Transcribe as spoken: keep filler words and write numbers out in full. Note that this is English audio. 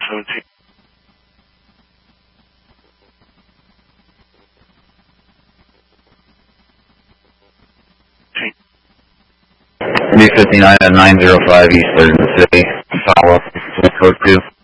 seventeen. B fifty-nine at nine oh five East Third in the City. Follow up with code two.